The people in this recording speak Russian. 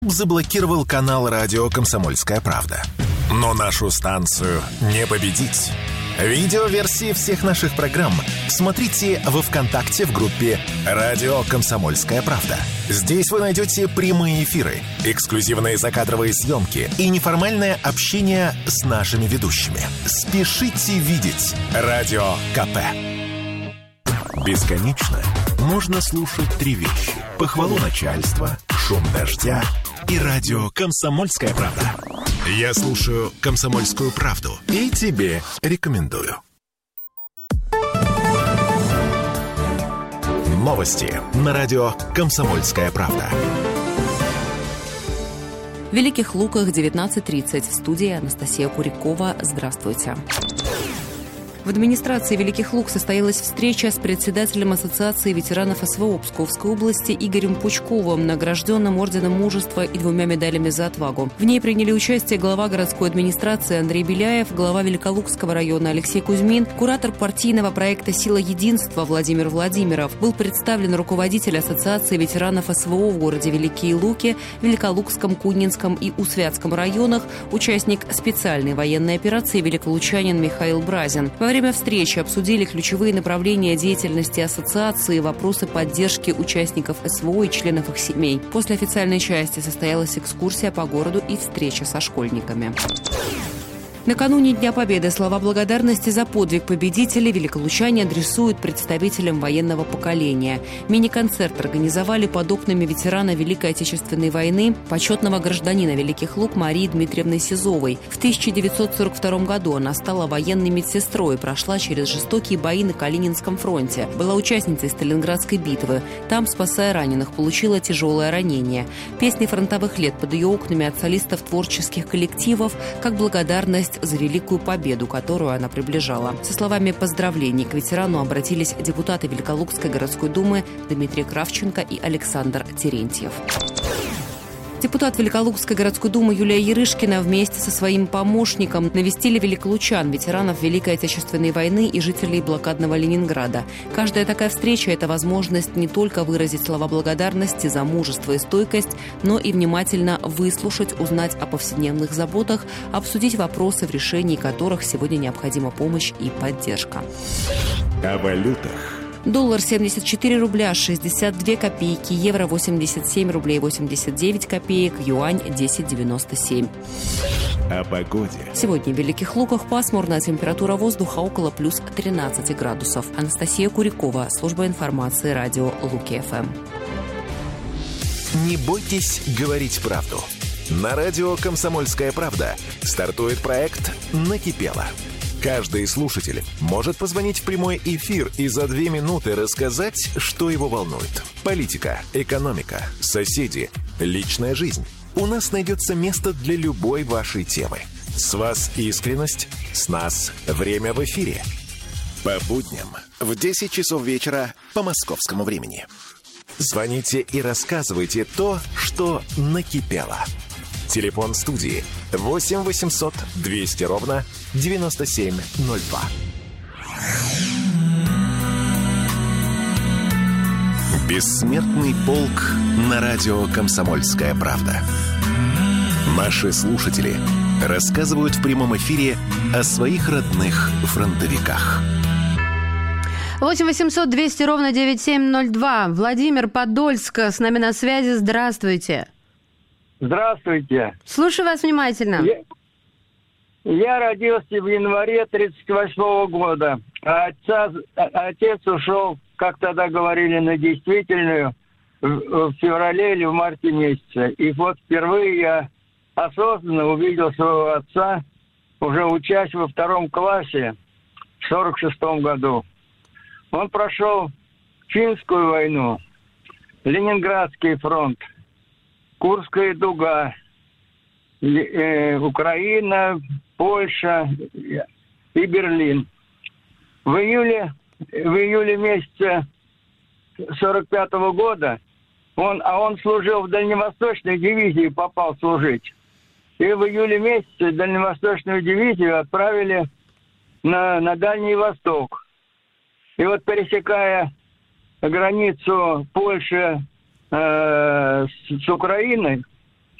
заблокировал канал радио «Комсомольская правда». Но нашу станцию не победить. Видеоверсии всех наших программ смотрите во ВКонтакте в группе «Радио Комсомольская правда». Здесь вы найдете прямые эфиры, эксклюзивные закадровые съемки и неформальное общение с нашими ведущими. Спешите видеть Радио КП. Бесконечно можно слушать три вещи: похвалу начальства, шум дождя и радио «Комсомольская правда». Я слушаю «Комсомольскую правду» и тебе рекомендую. Новости на радио «Комсомольская правда». В Великих Луках 19:30. В студии Анастасия Курякова. Здравствуйте. В администрации Великих Луг состоялась встреча с председателем Ассоциации ветеранов СВО Псковской области Игорем Пучковым, награжденным Орденом Мужества и 2 медалями за отвагу. В ней приняли участие глава городской администрации Андрей Беляев, глава Великолукского района Алексей Кузьмин, куратор партийного проекта «Сила единства» Владимир Владимиров. Был представлен руководитель Ассоциации ветеранов СВО в городе Великие Луки, Великолукском, Кунинском и Усвятском районах, участник специальной военной операции великолучанин Михаил Бразин. Во время встречи обсудили ключевые направления деятельности ассоциации, вопросы поддержки участников СВО и членов их семей. После официальной части состоялась экскурсия по городу и встреча со школьниками. Накануне Дня Победы слова благодарности за подвиг победителей великолучане адресуют представителям военного поколения. Мини-концерт организовали под окнами ветерана Великой Отечественной войны, почетного гражданина Великих Луг Марии Дмитриевны Сизовой. В 1942 году она стала военной медсестрой и прошла через жестокие бои на Калининском фронте. Была участницей Сталинградской битвы. Там, спасая раненых, получила тяжелое ранение. Песни фронтовых лет под ее окнами от солистов творческих коллективов как благодарность за великую победу, которую она приближала. Со словами поздравлений к ветерану обратились депутаты Великолукской городской думы Дмитрий Кравченко и Александр Терентьев. Депутат Великолукской городской думы Юлия Ярышкина вместе со своим помощником навестили великолучан, ветеранов Великой Отечественной войны и жителей блокадного Ленинграда. Каждая такая встреча – это возможность не только выразить слова благодарности за мужество и стойкость, но и внимательно выслушать, узнать о повседневных заботах, обсудить вопросы, в решении которых сегодня необходима помощь и поддержка. О валютах. Доллар 74 рубля 62 копейки, евро 87 рублей 89 копеек, юань 10,97. О погоде. Сегодня в Великих Луках пасмурно, температура воздуха около плюс 13 градусов. Анастасия Курякова, служба информации, радио Луки-ФМ. Не бойтесь говорить правду. На радио «Комсомольская правда» стартует проект «Накипело». Каждый слушатель может позвонить в прямой эфир и за 2 минуты рассказать, что его волнует. Политика, экономика, соседи, личная жизнь. У нас найдется место для любой вашей темы. С вас искренность, с нас время в эфире. По будням в 10 часов вечера по московскому времени. Звоните и рассказывайте то, что накипело. Телефон студии 8 800 200 ровно 9702. Бессмертный полк на радио «Комсомольская правда». Наши слушатели рассказывают в прямом эфире о своих родных фронтовиках. 8 800 200 ровно 9702. Владимир, Подольск, с нами на связи. Здравствуйте. Здравствуйте. Слушаю вас внимательно. Я родился в январе 1938 года. Отец ушел, как тогда говорили, на действительную в феврале или в марте месяце. И вот впервые я осознанно увидел своего отца, уже учась во 2 классе в 1946 году. Он прошел Финскую войну, Ленинградский фронт, Курская дуга, Украина, Польша и Берлин. В июле месяце 1945 года он служил в Дальневосточной дивизии, попал служить. И в июле месяце Дальневосточную дивизию отправили на Дальний Восток. И вот, пересекая границу Польши с Украиной,